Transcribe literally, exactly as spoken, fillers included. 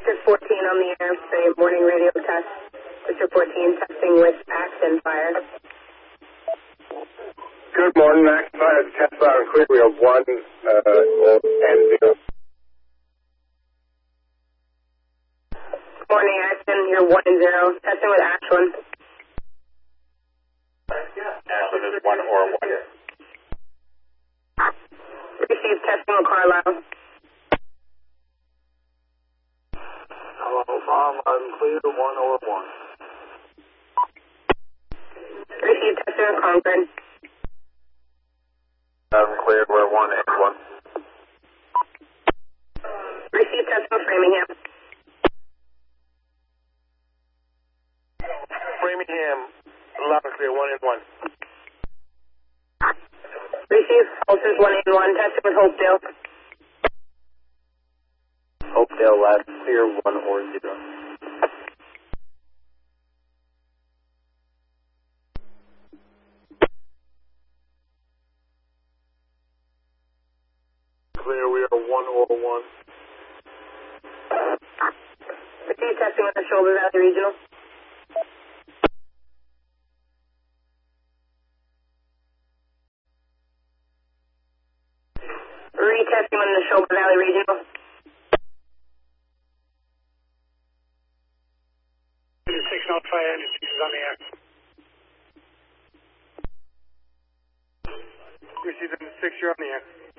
District fourteen on the air, say morning radio test. District fourteen testing with Axon Fire. Good morning, Axon Fire. Test loud and clear. We have one uh, and zero. Morning, Axon. You're one and zero. Testing with Ashland. Ashland is one or one. Receive testing with Carlisle. Hello, farm. I'm clear. One or one. Receive testing with Concord. I'm clear. We're one and one. Receive testing with Framingham. Framingham, loud and clear. One and one. Receive Ulcers one and one. Testing with Hopedale. Hopedale, loud and clear. One or zero. Clear. We are one or one. Receive testing with the Shoulder Valley Regional. Retesting on the Shoulder Valley Regional. six on fire, six is on the air. Receive them six, you're on the air.